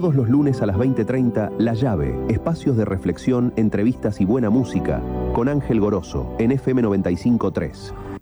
Todos los lunes a las 20:30, La Llave, espacios de reflexión, entrevistas y buena música, con Ángel Goroso, en FM 95.3.